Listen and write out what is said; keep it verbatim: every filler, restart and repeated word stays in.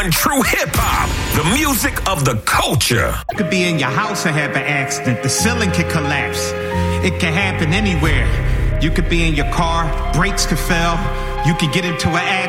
True hip hop, the music of the culture. You could be in your house and have an accident. The ceiling could collapse. It can happen anywhere. You could be in your car, brakes could fail. You could get into an accident.